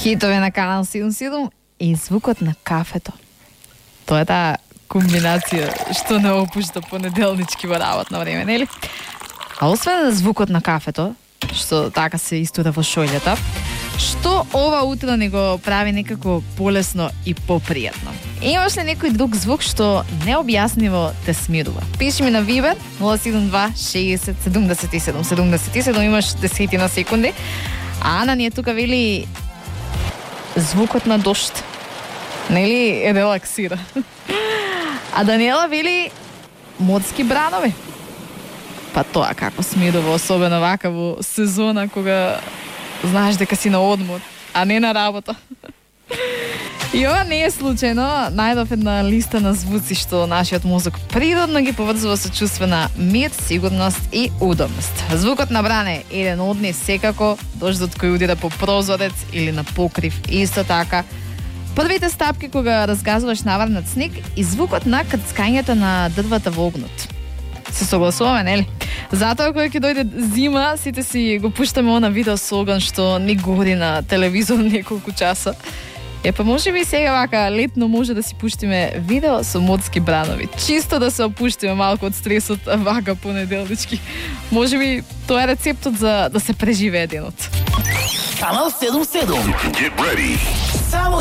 Хитове на Канал 77 и звукот на кафето. Тоа е таа комбинација што не опушта понеделнички во работно време, нели? А освен звукот на кафето, што така се истура во шојлета, што ова утро не го прави некако полесно и попријатно? Имаш ли некој друг звук што необјаснимо те смирува? Пиши ми на Viber 072 60 77 77, имаш 10 на секунди. А Ана ни е тука вели звукот на дошт. Нели релаксира. А Даниела вели морски бранови. Па тоа како смирува, особено вака во сезона кога знаеш дека си на одмор, а не на работа. И ова не е случајно, најдов една листа на звуци што нашиот мозок природно ги поврзува со чувство на мир, сигурност и удобност. Звукот на бране е еден од нив секако, дождот кој удира по прозорец или на покрив исто така. Првите стапки кога разгазуваш наврнат снег и звукот на крцкањето на дрвата во огнот. Се согласуваме, нели? Затоа кога ќе дојде зима, сите си го пуштаме она видео со оган што не гори на телевизор неколку часа. Па може би сега вака летно може да си пуштиме видео со морски бранови. Чисто да се опуштиме малку од стресот вака понеделнички. Може би тоа е рецептот за да се преживее денот. Канал 77. Get ready. Само